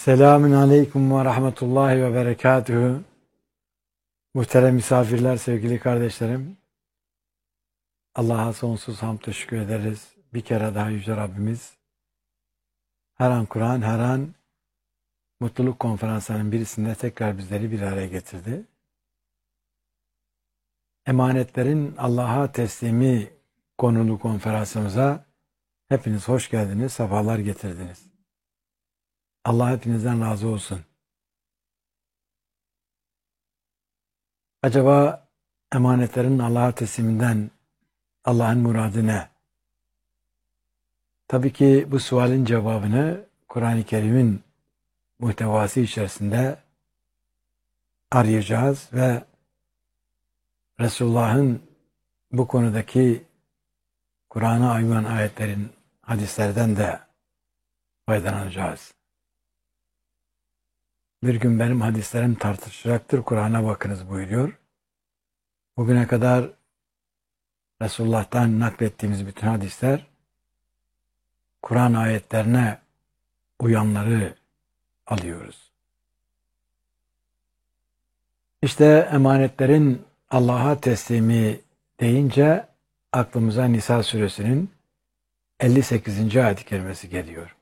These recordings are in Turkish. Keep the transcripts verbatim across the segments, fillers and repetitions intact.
Selamün aleyküm ve rahmetullahi ve berekatühü. Muhterem misafirler, sevgili kardeşlerim. Allah'a sonsuz hamd teşekkür ederiz. Bir kere daha Yüce Rabbimiz her an Kur'an, her an mutluluk konferanslarının birisinde tekrar bizleri bir araya getirdi. Emanetlerin Allah'a teslimi konulu konferansımıza hepiniz hoş geldiniz, sefalar getirdiniz. Allah hepinizden razı olsun. Acaba emanetlerin Allah'a tesliminden Allah'ın muradı ne? Tabii ki bu sualin cevabını Kur'an-ı Kerim'in muhtevası içerisinde arayacağız ve Resulullah'ın bu konudaki Kur'an'a ayıran ayetlerin, hadislerden de faydalanacağız. Bir gün benim hadislerim tartışılacaktır, Kur'an'a bakınız buyuruyor. Bugüne kadar Resulullah'tan naklettiğimiz bütün hadisler Kur'an ayetlerine uyanları alıyoruz. İşte emanetlerin Allah'a teslimi deyince aklımıza Nisa suresinin elli sekizinci ayet-i kerimesi geliyor.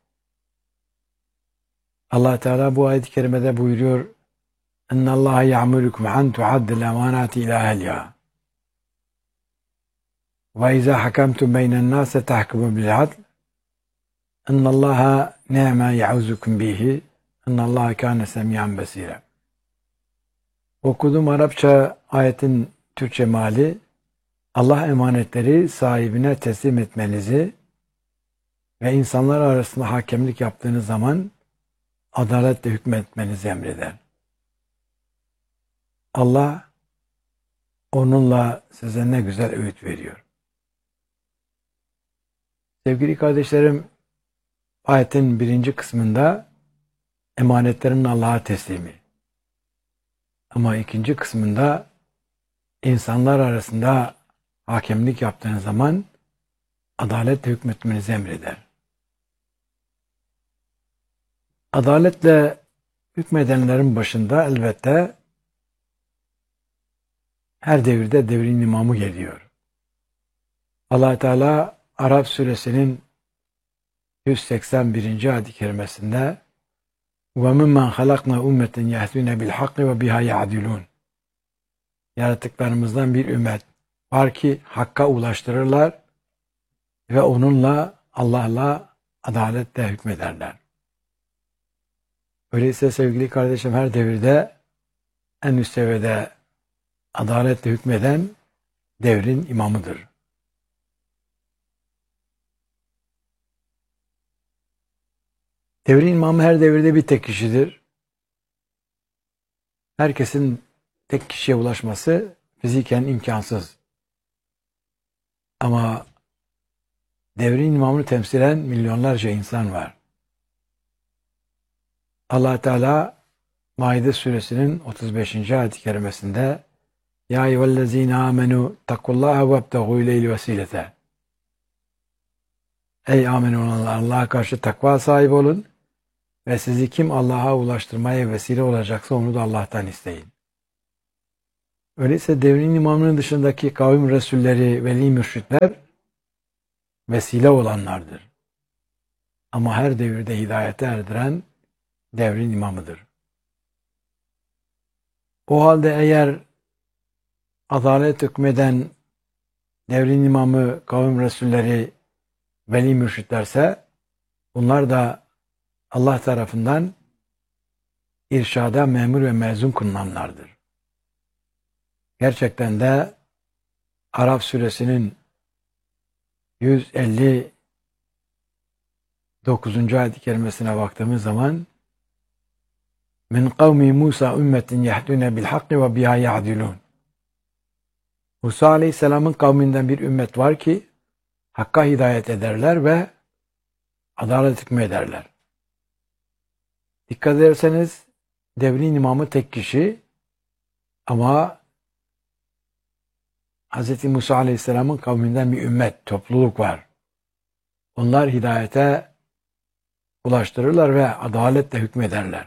Allah Teala bu ayet-i kerimede buyuruyor: "İnna Allaha ya'murukum an tu'addil emanati ila ehliha. Ve izâ hakamtum beynen nâse tahkumu bil adl. İnna Allaha ni'ma ya'uzukum bihi. İnna Allaha kâne semî'an besîrâ." Okuduğum Arapça ayetin Türkçe meali, Allah emanetleri sahibine teslim etmenizi ve insanlar arasında hakemlik yaptığınız zaman adaletle hükmetmenizi emreder. Allah onunla size ne güzel öğüt veriyor. Sevgili kardeşlerim, ayetin birinci kısmında emanetlerin Allah'a teslimi. Ama ikinci kısmında insanlar arasında hakemlik yaptığınız zaman adaletle hükmetmenizi emreder. Adaletle hükmedenlerin başında elbette her devirde devrin imamı geliyor. Allah Teala Araf suresinin yüz seksen birinci ayet-i kerimesinde وَمِمَّنْ خَلَقْنَا اُمَّةً يَهْدُونَ بِالْحَقِّ وَبِهَا يَعْدِلُونَ. Yaratıklarımızdan bir ümmet var ki hakka ulaştırırlar ve onunla, Allah'la adaletle hükmederler. Öyleyse sevgili kardeşim, her devirde en üst seviyede adaletle hükmeden devrin imamıdır. Devrin imamı her devirde bir tek kişidir. Herkesin tek kişiye ulaşması fiziken imkansız. Ama devrin imamını temsilen milyonlarca insan var. Allah Teala Maide suresinin otuz beşinci ayet-i kerimesinde "Ya eyyühellezîne âmenû takullâhe vebtegû ileyhil vesîlete." Ey amin olanlar, Allah'a karşı takva sahibi olun ve sizi kim Allah'a ulaştırmaya vesile olacaksa onu da Allah'tan isteyin. Öyleyse devrin imamının dışındaki kavim resulleri, veli mürşitler vesile olanlardır. Ama her devirde hidayete erdiren devrin imamıdır. O halde eğer adalet hükmeden devrin imamı, kavim resulleri, veli mürşitlerse bunlar da Allah tarafından irşada memur ve mezun kılınanlardır. Gerçekten de Araf suresinin yüz elli dokuzuncu ayet-i kerimesine baktığımız zaman "Min kavmi Musa ümmetin yehdûne bil hakkı ve biha ya'dilûn." Musa Aleyhisselam'ın kavminden bir ümmet var ki hakka hidayet ederler ve adalet hükmederler. Dikkat ederseniz devrin imamı tek kişi ama Hz. Musa Aleyhisselam'ın kavminden bir ümmet, topluluk var. Onlar hidayete ulaştırırlar ve adaletle hükmederler.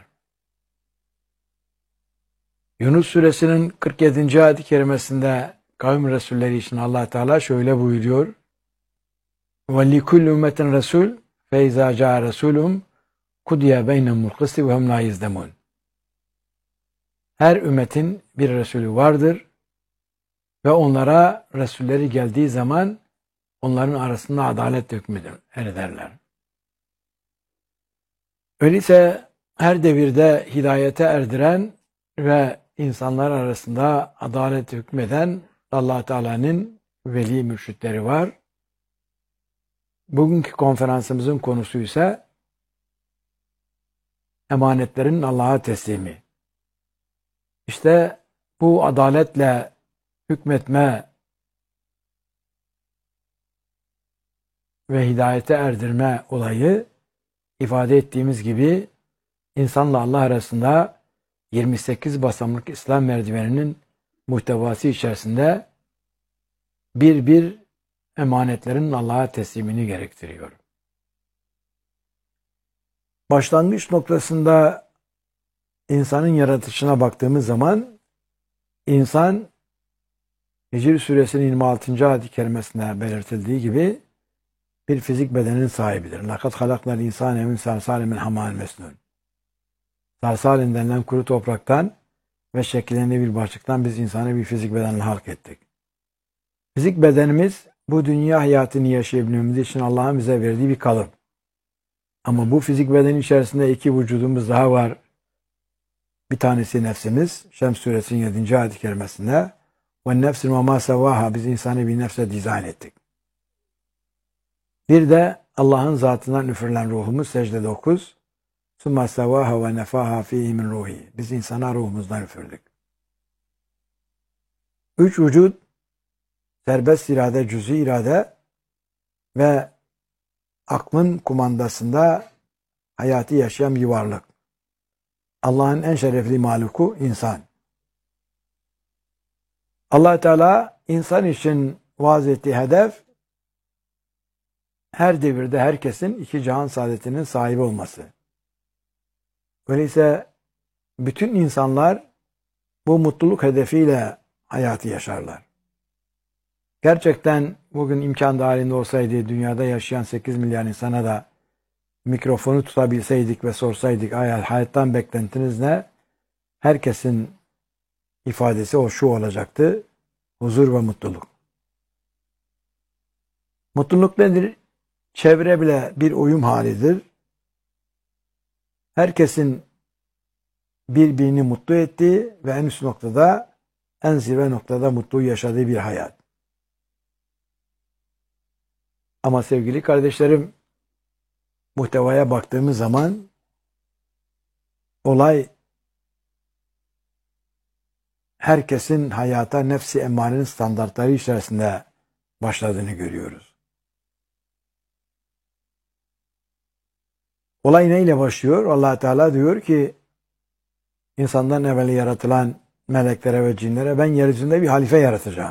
Yunus suresinin kırk yedinci ayet-i kerimesinde kavim resulleri için Allah Teala şöyle buyuruyor. وَلِكُلُّ اُمَّةٍ رَسُولٌ فَاِذَا جَاءَ رَسُولُهُمْ قُضِيَ بَيْنَهُمُ الْقِسْطُ وَهُمْ لَا يُظْلَمُونَ. Her ümmetin bir Resulü vardır ve onlara Resulleri geldiği zaman onların arasında adalet hükmüdür ederler. Öyleyse her devirde hidayete erdiren ve insanlar arasında adalet hükmeden Allah Teala'nın veli mürşitleri var. Bugünkü konferansımızın konusu ise emanetlerin Allah'a teslimi. İşte bu adaletle hükmetme ve hidayete erdirme olayı ifade ettiğimiz gibi insanla Allah arasında yirmi sekiz basamaklı İslam merdiveninin muhtevası içerisinde bir bir emanetlerin Allah'a teslimini gerektiriyor. Başlangıç noktasında insanın yaratışına baktığımız zaman insan Hicr suresinin yirmi altıncı ayet-i kerimesinde belirtildiği gibi bir fizik bedenin sahibidir. لَقَدْ خَلَقْنَا الْاِنْسَانَ مِنْ سَلْسَالٍ مِنْ حَمَاءٍ مَسْنُونٍ. Salsalin denilen kuru topraktan ve şekillendiği bir başlıktan biz insanı bir fizik bedenle halk ettik. Fizik bedenimiz bu dünya hayatını yaşayabilmemiz için Allah'ın bize verdiği bir kalıp. Ama bu fizik bedenin içerisinde iki vücudumuz daha var. Bir tanesi nefsimiz. Şems suresinin yedinci ayet-i kerimesinde وَالنَّفْسٍ وَمَا سَوَّاهَا biz insanı bir nefse dizayn ettik. Bir de Allah'ın zatından üfürülen ruhumuz secde dokuz. ثُمَّ سَوَّاهَا وَنَفَاهَا ف۪يهِ مِنْ رُوحِهِ biz insana ruhumuzdan üfürdük. Üç vücut, serbest irade, cüz'i irade ve aklın kumandasında hayatı yaşayan bir varlık. Allah'ın en şerefli mahluku insan. Allah Teala insan için vaaz ettiği hedef her devirde herkesin iki cihan saadetinin sahibi olması. Öyleyse bütün insanlar bu mutluluk hedefiyle hayatı yaşarlar. Gerçekten bugün imkan dahilinde olsaydı dünyada yaşayan sekiz milyar insana da mikrofonu tutabilseydik ve sorsaydık hayattan beklentiniz ne? Herkesin ifadesi o şu olacaktı. Huzur ve mutluluk. Mutluluk nedir? Çevre bile bir uyum halidir. Herkesin birbirini mutlu ettiği ve en üst noktada, en zirve noktada mutlu yaşadığı bir hayat. Ama sevgili kardeşlerim, muhtevaya baktığımız zaman olay herkesin hayata nefsi emmarenin standartları içerisinde başladığını görüyoruz. Olay neyle başlıyor? Allah Teala diyor ki insandan evvel yaratılan meleklere ve cinlere ben yeryüzünde bir halife yaratacağım.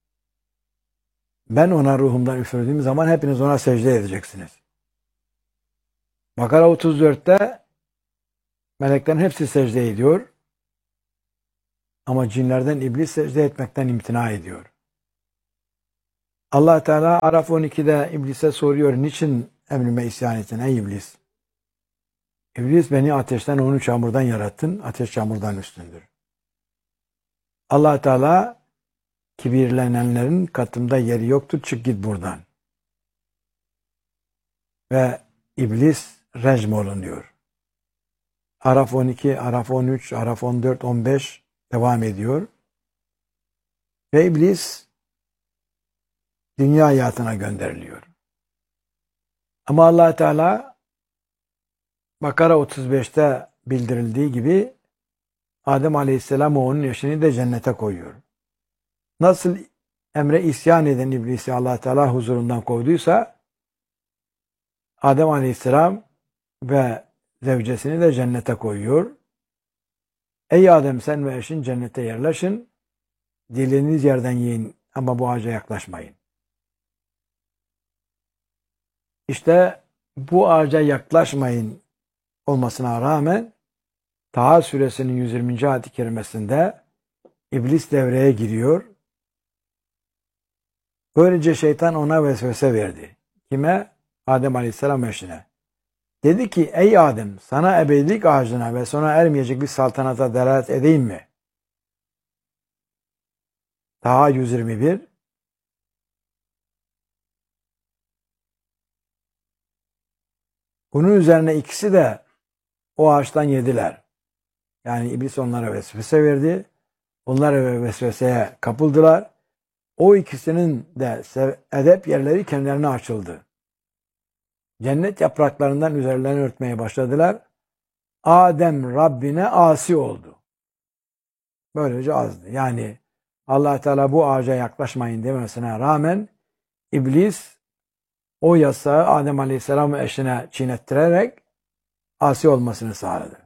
Ben ona ruhumdan üfürdüğüm zaman hepiniz ona secde edeceksiniz. Bakara otuz dörtte meleklerin hepsi secde ediyor. Ama cinlerden iblis secde etmekten imtina ediyor. Allah Teala Araf on ikide iblise soruyor, niçin emrime isyan ettin ey iblis? İblis beni ateşten onu çamurdan yarattın, ateş çamurdan üstündür. Allah Teala kibirlenenlerin katımda yeri yoktur, çık git buradan. Ve iblis recm olunuyor. Araf on iki, Araf on üç, Araf on dört, on beş devam ediyor. Ve iblis dünya hayatına gönderiliyor. Ama Allah Teala Bakara otuz beşte bildirildiği gibi Adem Aleyhisselam onun eşini de cennete koyuyor. Nasıl emre isyan eden iblisi Allah Teala huzurundan kovduysa Adem Aleyhisselam ve zevcesini de cennete koyuyor. Ey Adem sen ve eşin cennete yerleşin. Dilediğiniz yerden yiyin ama bu ağaca yaklaşmayın. İşte bu ağaca yaklaşmayın olmasına rağmen Taha suresinin yüz yirminci ayet-i kerimesinde iblis devreye giriyor. Böylece şeytan ona vesvese verdi. Kime? Adem Aleyhisselam eşine. Dedi ki ey Adem sana ebedilik ağacına ve sona ermeyecek bir saltanata delalet edeyim mi? Taha yüz yirmi bir. Bunun üzerine ikisi de o ağaçtan yediler. Yani iblis onlara vesvese verdi. Onlar vesveseye kapıldılar. O ikisinin de edep yerleri kendilerine açıldı. Cennet yapraklarından üzerlerini örtmeye başladılar. Adem Rabbine asi oldu. Böylece azdı. Yani Allah Teala bu ağaca yaklaşmayın demesine rağmen iblis o yasağı Adem Aleyhisselam eşine çiğnettirerek asi olmasını sağladı.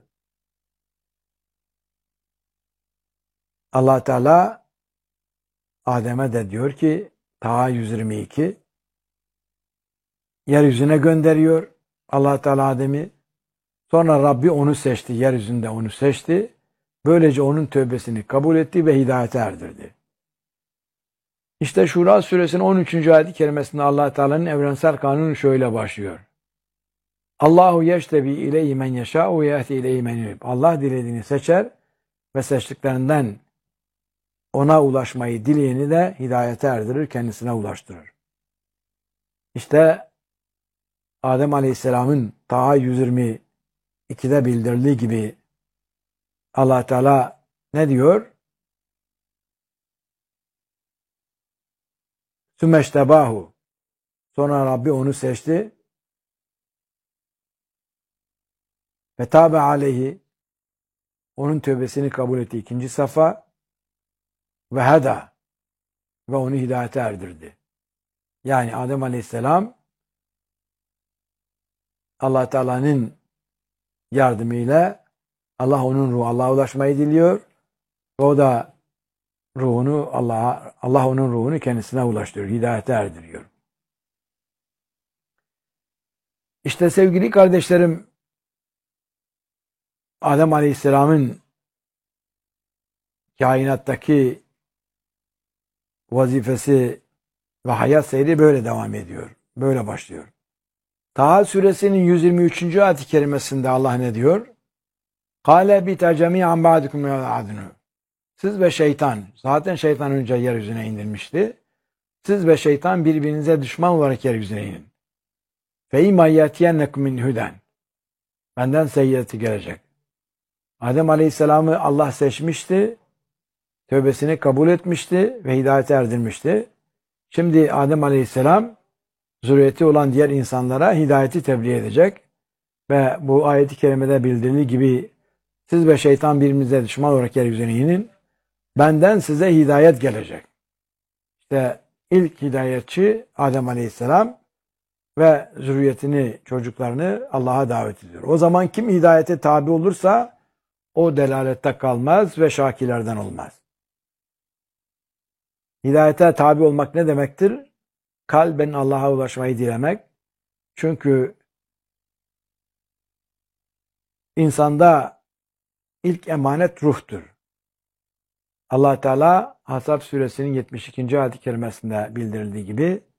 Allah Teala Adem'e de diyor ki Taha yüz yirmi iki yeryüzüne gönderiyor Allah Teala Adem'i. Sonra Rabbi onu seçti. Yeryüzünde onu seçti. Böylece onun tövbesini kabul etti ve hidayete erdirdi. İşte Şura suresinin on üçüncü ayet-i kerimesinde Allah Teala'nın evrensel kanunu şöyle başlıyor. Allahu yeştebi ileyhi men yeşâ'u ve yehdi ileyhi men yunib. Allah dilediğini seçer ve seçtiklerinden ona ulaşmayı dileyeni de hidayete erdirir, kendisine ulaştırır. İşte Adem Aleyhisselam'ın Taha yüz yirmi ikide bildirildiği gibi Allah Teala ne diyor? Sümeştebahu. Sonra Rabbi onu seçti. Ve tabe aleyhi. Onun tövbesini kabul etti. İkinci safa. Ve heda. Ve onu hidayete erdirdi. Yani Adem Aleyhisselam Allah Teala'nın yardımıyla Allah onun ruhu Allah'a ulaşmayı diliyor. O da ruhunu Allah'a Allah onun ruhunu kendisine ulaştırıyor, hidayete erdiriyor. İşte sevgili kardeşlerim, Adem Aleyhisselam'ın kainattaki vazifesi ve hayat seyri böyle devam ediyor. Böyle başlıyor. Taha suresinin yüz yirmi üçüncü ayet-i kerimesinde Allah ne diyor? Kâle bite cemî'an ba'dukum yev'adunu. Siz ve şeytan, zaten şeytan önce yeryüzüne indirmişti. Siz ve şeytan birbirinize düşman olarak yeryüzüne inin. Fe imâ yetiyennekum min huden. Benden seyyiyeti gelecek. Adem Aleyhisselam'ı Allah seçmişti. Tövbesini kabul etmişti ve hidayete erdirmişti. Şimdi Adem Aleyhisselam zürriyeti olan diğer insanlara hidayeti tebliğ edecek. Ve bu ayet-i kerimede bildirildiği gibi siz ve şeytan birbirinize düşman olarak yeryüzüne inin. Benden size hidayet gelecek. İşte ilk hidayetçi Adem Aleyhisselam ve zürriyetini, çocuklarını Allah'a davet ediyor. O zaman kim hidayete tabi olursa o delalette kalmaz ve şakilerden olmaz. Hidayete tabi olmak ne demektir? Kalben Allah'a ulaşmayı dilemek. Çünkü insanda ilk emanet ruhtur. Allah Teala Ahzab suresinin yetmiş ikinci ayet-i kerimesinde bildirildiği gibi